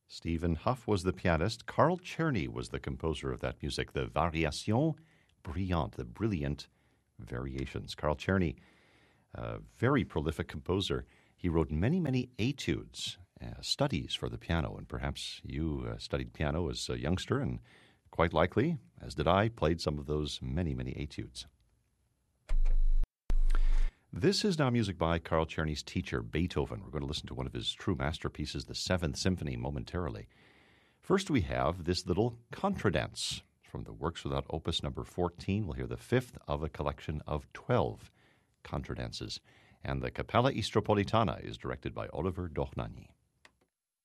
Stephen Huff was the pianist. Carl Czerny was the composer of that music, the Variations Brillantes, the brilliant variations. Carl Czerny, a very prolific composer. He wrote many, many etudes, studies for the piano, and perhaps you studied piano as a youngster and quite likely, as did I, played some of those many, many etudes. This is now music by Carl Czerny's teacher, Beethoven. We're going to listen to one of his true masterpieces, the Seventh Symphony, momentarily. First, we have this little contradance from the Works Without Opus number 14. We'll hear the fifth of a collection of 12 contradances. And the Capella Istropolitana is directed by Oliver Dochnani.